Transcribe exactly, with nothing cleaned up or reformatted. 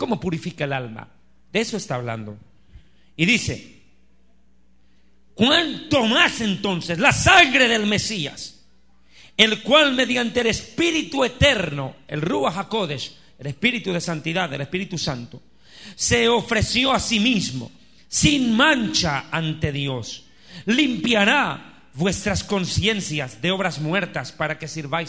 ¿Cómo purifica el alma? De eso está hablando. Y dice, ¿cuánto más entonces la sangre del Mesías, el cual mediante el Espíritu eterno, el Ruach HaKodesh, el Espíritu de santidad, el Espíritu Santo, se ofreció a sí mismo sin mancha ante Dios, limpiará vuestras conciencias de obras muertas para que sirváis